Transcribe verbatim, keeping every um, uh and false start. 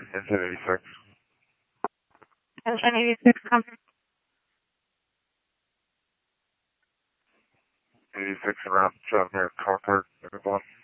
Engine eighty-six. Engine eighty-six, come. eighty-six around seven here, car park, one.